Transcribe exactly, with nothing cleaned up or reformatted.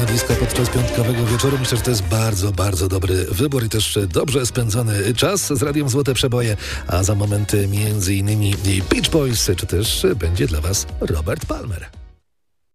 disco podczas piątkowego wieczoru. Myślę, że to jest bardzo, bardzo dobry wybór i też dobrze spędzony czas z Radiem Złote Przeboje, a za moment między innymi Beach Boys, czy też będzie dla Was Robert Palmer.